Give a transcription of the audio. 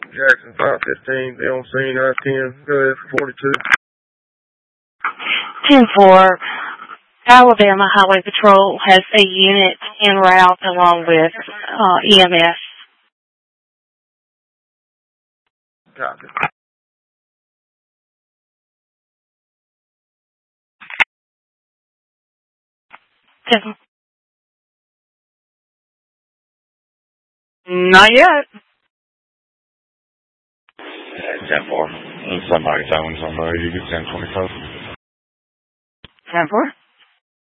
Jackson 515, be on scene, I-10. Go ahead for 42. 10-4, Alabama Highway Patrol has a unit en route along with EMS. Copy. Not yet. 10-4. Somebody phone somebody. You get 10-24. 10-4.